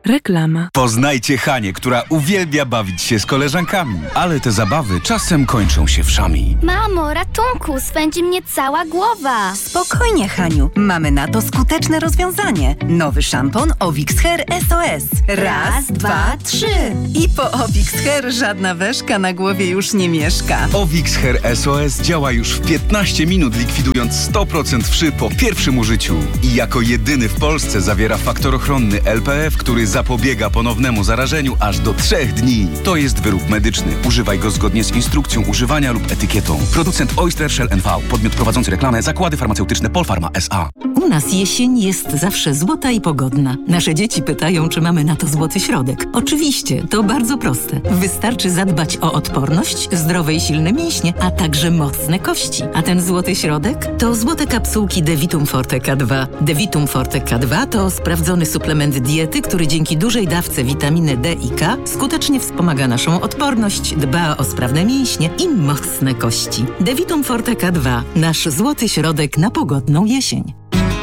Reklama. Poznajcie Hanię, która uwielbia bawić się z koleżankami, ale te zabawy czasem kończą się wszami. Mamo, ratunku, swędzi mnie cała głowa. Spokojnie, Haniu. Mamy na to skuteczne rozwiązanie. Nowy szampon Ovix Hair SOS. Raz, dwa, trzy. I po Ovix Hair żadna weszka na głowie już nie mieszka. Ovix Hair SOS działa już w 15 minut, likwidując 100% wszy po pierwszym użyciu. I jako jedyny w Polsce zawiera faktor ochronny LPF, który zapobiega ponownemu zarażeniu aż do 3 dni. To jest wyrób medyczny. Używaj go zgodnie z instrukcją używania lub etykietą. Producent Oyster Shell NV. Podmiot prowadzący reklamę Zakłady Farmaceutyczne Polpharma S.A. U nas jesień jest zawsze złota i pogodna. Nasze dzieci pytają, czy mamy na to złoty środek. Oczywiście, to bardzo proste. Wystarczy zadbać o odporność, zdrowe i silne mięśnie, a także mocne kości. A ten złoty środek to złote kapsułki Devitum Forte K2. Devitum Forte K2 to sprawdzony suplement diety, który dzięki dużej dawce witaminy D i K skutecznie wspomaga naszą odporność, dba o sprawne mięśnie i mocne kości. Devitum Forte K2. Nasz złoty środek na pogodną jesień.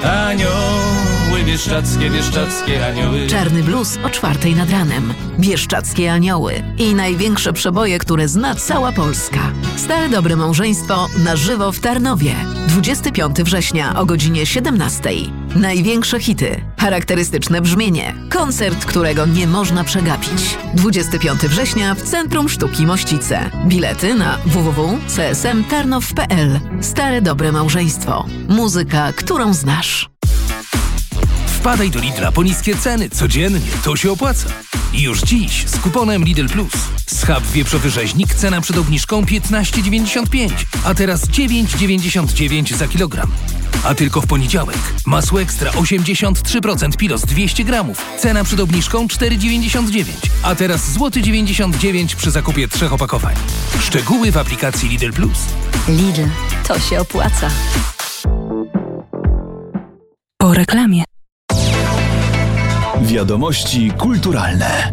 Anioły, bieszczackie anioły. Czarny blues o 4:00 nad ranem. Bieszczackie anioły i największe przeboje, które zna cała Polska. Stare dobre małżeństwo na żywo w Tarnowie. 25 września o godzinie 17:00. Największe hity, charakterystyczne brzmienie. Koncert, którego nie można przegapić. 25 września w Centrum Sztuki Mościce. Bilety na www.csmtarnow.pl. Stare dobre małżeństwo. Muzyka, którą znasz. Wpadaj do Lidla po niskie ceny. Codziennie to się opłaca. I już dziś z kuponem Lidl Plus. Schab wieprzowy rzeźnik, cena przed obniżką 15,95, a teraz 9,99 za kilogram. A tylko w poniedziałek. Masło ekstra 83% Pilos 200 gramów. Cena przed obniżką 4,99, a teraz złoty 99 przy zakupie 3 opakowań. Szczegóły w aplikacji Lidl Plus. Lidl, to się opłaca. Po reklamie. Wiadomości kulturalne.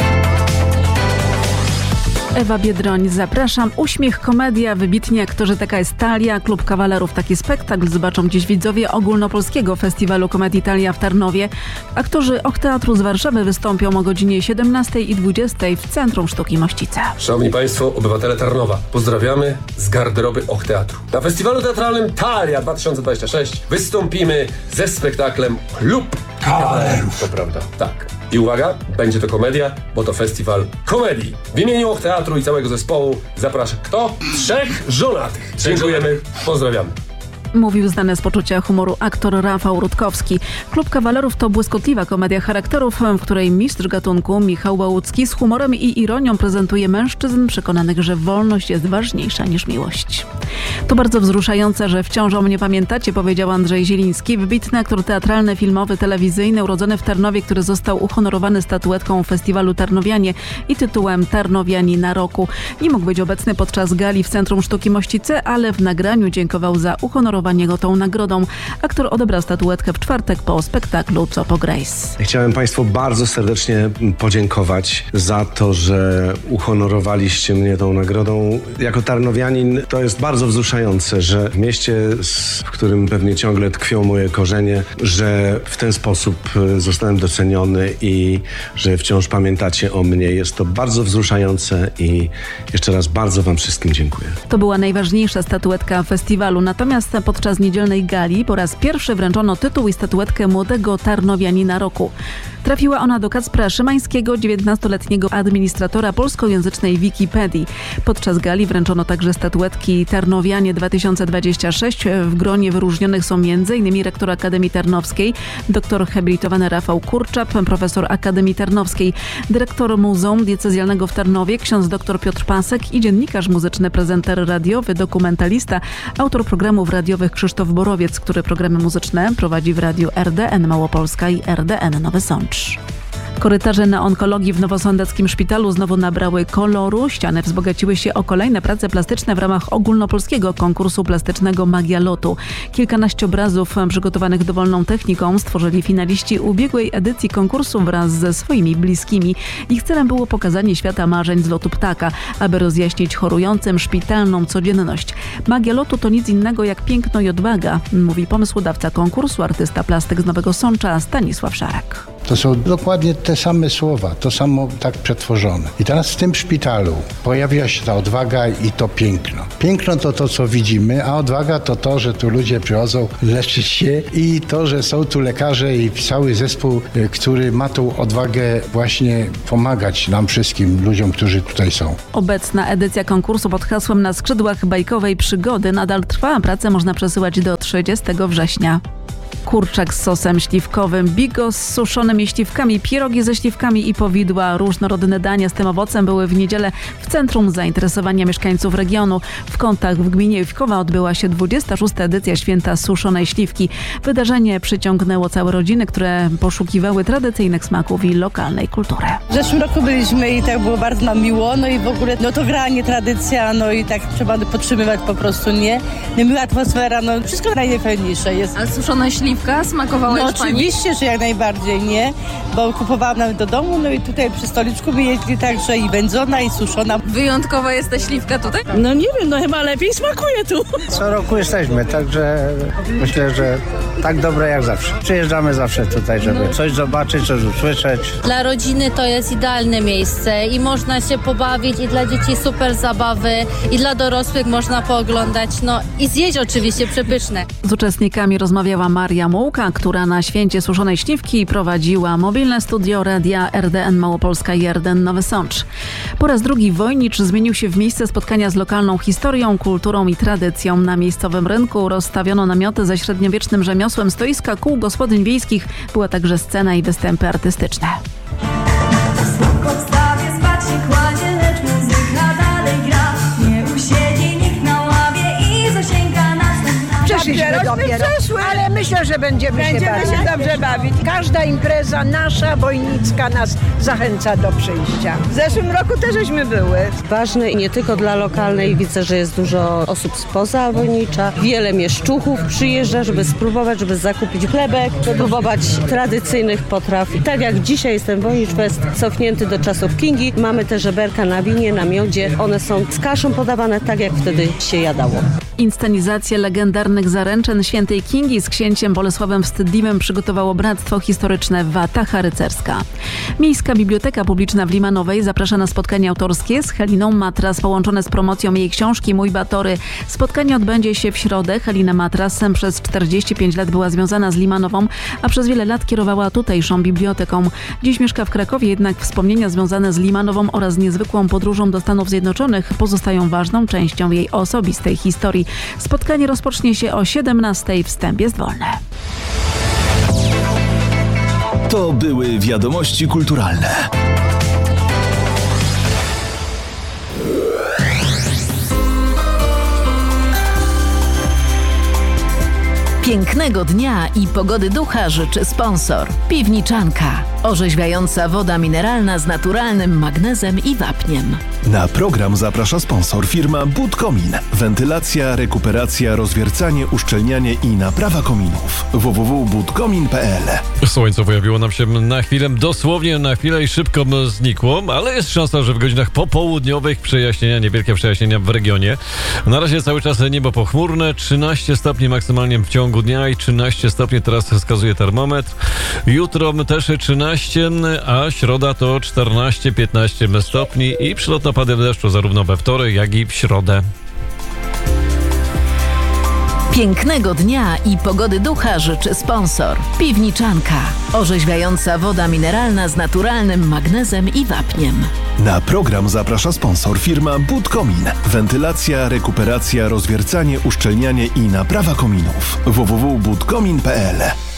Ewa Biedroń, zapraszam. Uśmiech, komedia, wybitni aktorzy, taka jest Talia, Klub Kawalerów. Taki spektakl zobaczą dziś widzowie Ogólnopolskiego Festiwalu Komedii Talia w Tarnowie. Aktorzy Och Teatru z Warszawy wystąpią o godzinie 17 i 20 w Centrum Sztuki Mościce. Szanowni Państwo, obywatele Tarnowa, pozdrawiamy z garderoby Och Teatru. Na festiwalu teatralnym Talia 2026 wystąpimy ze spektaklem Klub Kawalerów. To prawda, tak. I uwaga, będzie to komedia, bo to festiwal komedii. W imieniu Och Teatru i całego zespołu zapraszam kto? 3 żonatych. Dziękujemy, pozdrawiamy. Mówił znany z poczucia humoru aktor Rafał Rutkowski. Klub Kawalerów to błyskotliwa komedia charakterów, w której mistrz gatunku Michał Łałucki z humorem i ironią prezentuje mężczyzn przekonanych, że wolność jest ważniejsza niż miłość. To bardzo wzruszające, że wciąż o mnie pamiętacie, powiedział Andrzej Zieliński, wybitny aktor teatralny, filmowy, telewizyjny, urodzony w Tarnowie, który został uhonorowany statuetką festiwalu Tarnowianie i tytułem Tarnowiani na roku. Nie mógł być obecny podczas gali w Centrum Sztuki Mościce, ale w nagraniu dziękował za uhonorowanie go tą nagrodą. Aktor odebrał statuetkę w czwartek po spektaklu Co po Grace. Chciałem Państwu bardzo serdecznie podziękować za to, że uhonorowaliście mnie tą nagrodą. Jako tarnowianin to jest bardzo wzruszające, że w mieście, w którym pewnie ciągle tkwią moje korzenie, że w ten sposób zostałem doceniony i że wciąż pamiętacie o mnie. Jest to bardzo wzruszające i jeszcze raz bardzo Wam wszystkim dziękuję. To była najważniejsza statuetka festiwalu, natomiast podczas niedzielnej gali po raz pierwszy wręczono tytuł i statuetkę młodego Tarnowianina roku. Trafiła ona do Kacpra Szymańskiego, 19-letniego administratora polskojęzycznej Wikipedii. Podczas gali wręczono także statuetki Tarnowianie 2026. W gronie wyróżnionych są m.in. rektor Akademii Tarnowskiej, doktor habilitowany Rafał Kurczap, profesor Akademii Tarnowskiej, dyrektor Muzeum Diecezjalnego w Tarnowie, ksiądz dr Piotr Pasek i dziennikarz muzyczny, prezenter radiowy, dokumentalista, autor programów radiowych Krzysztof Borowiec, który programy muzyczne prowadzi w radiu RDN Małopolska i RDN Nowy Sącz. Korytarze na onkologii w Nowosądeckim Szpitalu znowu nabrały koloru. Ściany wzbogaciły się o kolejne prace plastyczne w ramach ogólnopolskiego konkursu plastycznego Magia Lotu. Kilkanaście obrazów przygotowanych dowolną techniką stworzyli finaliści ubiegłej edycji konkursu wraz ze swoimi bliskimi. Ich celem było pokazanie świata marzeń z lotu ptaka, aby rozjaśnić chorującym szpitalną codzienność. Magia Lotu to nic innego jak piękno i odwaga, mówi pomysłodawca konkursu, artysta plastyk z Nowego Sącza Stanisław Szarek. To są dokładnie te same słowa, to samo tak przetworzone. I teraz w tym szpitalu pojawia się ta odwaga i to piękno. Piękno to, co widzimy, a odwaga to, że tu ludzie przychodzą leczyć się i to, że są tu lekarze i cały zespół, który ma tą odwagę właśnie pomagać nam wszystkim ludziom, którzy tutaj są. Obecna edycja konkursu pod hasłem Na skrzydłach bajkowej przygody nadal trwa, a pracę można przesyłać do 30 września. Kurczak z sosem śliwkowym, bigos z suszonymi śliwkami, pierogi ze śliwkami i powidła. Różnorodne dania z tym owocem były w niedzielę w centrum zainteresowania mieszkańców regionu. W Kątach w gminie Jówkowa odbyła się 26. edycja Święta Suszonej Śliwki. Wydarzenie przyciągnęło całe rodziny, które poszukiwały tradycyjnych smaków i lokalnej kultury. W zeszłym roku byliśmy i tak było bardzo nam miło, no i w ogóle to granie, tradycja, no i tak trzeba podtrzymywać po prostu, nie? No miła atmosfera, no wszystko najfajniejsze jest. A suszona śliwka smakowała już pani? Oczywiście, że jak najbardziej, nie? Bo kupowałam nawet do domu, no i tutaj przy stoliczku by jedli także i wędzona, i suszona. Wyjątkowa jest ta śliwka tutaj? No nie wiem, no chyba lepiej smakuje tu. Co roku jesteśmy, także myślę, że tak dobre jak zawsze. Przyjeżdżamy zawsze tutaj, żeby coś zobaczyć, coś usłyszeć. Dla rodziny to jest idealne miejsce i można się pobawić, i dla dzieci super zabawy, i dla dorosłych można pooglądać, no i zjeść oczywiście przepyszne. Z uczestnikami rozmawiała Maria Mułka, która na Święcie Suszonej Śliwki prowadziła mobilne studio radia RDN Małopolska i RDN Nowy Sącz. Po raz drugi Wojnicz zmienił się w miejsce spotkania z lokalną historią, kulturą i tradycją. Na miejscowym rynku rozstawiono namioty ze średniowiecznym rzemiosłem, stoiska kół gospodyń wiejskich. Była także scena i występy artystyczne. Przeszliśmy dopiero, ale myślę, że będziemy się dobrze bawić. Każda impreza nasza, wojnicka nas zachęca do przyjścia. W zeszłym roku też żeśmy były. Ważne i nie tylko dla lokalnej. Widzę, że jest dużo osób spoza Wojnicza. Wiele mieszczuchów przyjeżdża, żeby spróbować, żeby zakupić chlebek, spróbować tradycyjnych potraw. I tak jak dzisiaj jest ten Wojnicz Fest cofnięty do czasów Kingi, mamy te żeberka na winie, na miodzie. One są z kaszą podawane tak, jak wtedy się jadało. Inscenizację legendarnych zaręczyn świętej Kingi z księciem Bolesławem Wstydliwym przygotowało Bractwo Historyczne Wataha Rycerska. Miejska Biblioteka Publiczna w Limanowej zaprasza na spotkanie autorskie z Heliną Matras połączone z promocją jej książki Mój Batory. Spotkanie odbędzie się w środę. Halina Matras przez 45 lat była związana z Limanową, a przez wiele lat kierowała tutejszą biblioteką. Dziś mieszka w Krakowie, jednak wspomnienia związane z Limanową oraz niezwykłą podróżą do Stanów Zjednoczonych pozostają ważną częścią jej osobistej historii. Spotkanie rozpocznie się o 17:00. Wstęp jest wolny. To były wiadomości kulturalne. Pięknego dnia i pogody ducha życzy sponsor. Piwniczanka. Orzeźwiająca woda mineralna z naturalnym magnezem i wapniem. Na program zaprasza sponsor firma Budkomin. Wentylacja, rekuperacja, rozwiercanie, uszczelnianie i naprawa kominów. www.budkomin.pl. Słońce pojawiło nam się na chwilę, dosłownie na chwilę i szybko znikło, ale jest szansa, że w godzinach popołudniowych przejaśnienia, niewielkie przejaśnienia w regionie. Na razie cały czas niebo pochmurne, 13 stopni maksymalnie w ciągu dnia i 13 stopni teraz wskazuje termometr. Jutro też 13, a środa to 14-15 stopni i przylot opady deszczu zarówno we wtorek, jak i w środę. Pięknego dnia i pogody ducha życzy sponsor. Piwniczanka. Orzeźwiająca woda mineralna z naturalnym magnezem i wapniem. Na program zaprasza sponsor firma Budkomin. Wentylacja, rekuperacja, rozwiercanie, uszczelnianie i naprawa kominów. www.budkomin.pl.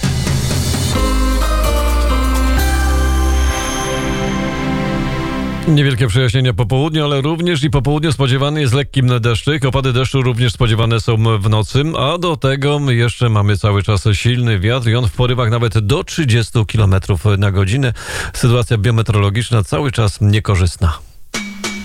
Niewielkie przejaśnienia po południu, ale również i po południu spodziewany jest lekki deszczyk. Opady deszczu również spodziewane są w nocy, a do tego jeszcze mamy cały czas silny wiatr i on w porywach nawet do 30 km na godzinę. Sytuacja biometeorologiczna cały czas niekorzystna.